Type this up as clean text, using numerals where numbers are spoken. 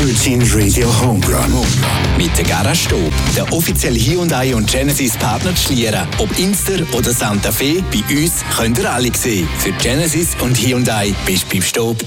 Virgin Radio Homerun. Mit der Garage Stob, der offizielle Hyundai und Genesis Partner zu Schlieren. Ob Inster oder Santa Fe, bei uns könnt ihr alle sehen. Für Genesis und Hyundai bist du beim Stob